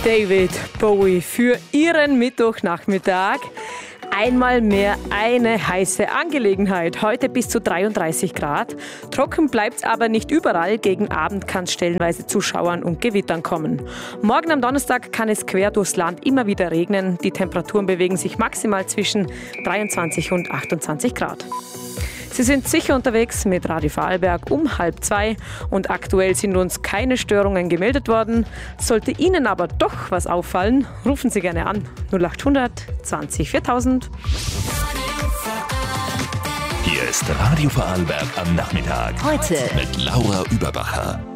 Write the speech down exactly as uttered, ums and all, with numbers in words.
David Bowie für Ihren Mittwochnachmittag. Einmal mehr eine heiße Angelegenheit. Heute bis zu dreiunddreißig Grad. Trocken bleibt es aber nicht überall. Gegen Abend kann es stellenweise zu Schauern und Gewittern kommen. Morgen am Donnerstag kann es quer durchs Land immer wieder regnen. Die Temperaturen bewegen sich maximal zwischen dreiundzwanzig und achtundzwanzig Grad. Sie sind sicher unterwegs mit Radio Vorarlberg um halb zwei und aktuell sind uns keine Störungen gemeldet worden. Sollte Ihnen aber doch was auffallen, rufen Sie gerne an null achthundert zwanzig viertausend. Hier ist Radio Vorarlberg am Nachmittag. Heute mit Laura Überbacher.